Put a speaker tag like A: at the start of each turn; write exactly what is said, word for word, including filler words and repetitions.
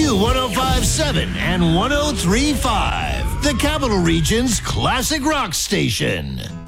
A: W one oh five point seven and one oh three point five, the Capital Region's classic rock station.